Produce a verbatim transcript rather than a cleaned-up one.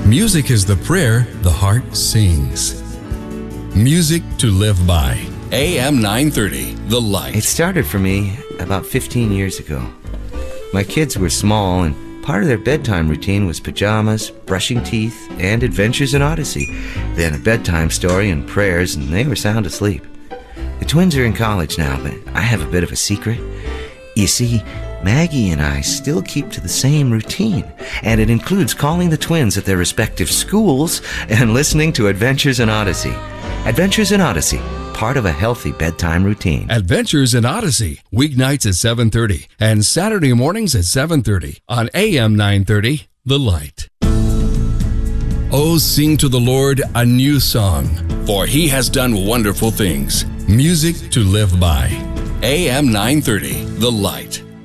Music is the prayer the heart sings. Music to live by. A M nine thirty, The Light. It started for me about fifteen years ago. My kids were small, and part of their bedtime routine was pajamas, brushing teeth, and Adventures in Odyssey. Then a bedtime story and prayers, and they were sound asleep. The twins are in college now, but I have a bit of a secret. You see, Maggie and I still keep to the same routine, and it includes calling the twins at their respective schools and listening to Adventures in Odyssey. Adventures in Odyssey, part of a healthy bedtime routine. Adventures in Odyssey, weeknights at seven thirty and Saturday mornings at seven thirty on A M nine thirty, The Light. Oh, sing to the Lord a new song, for he has done wonderful things. Music to live by. A M nine thirty, The Light.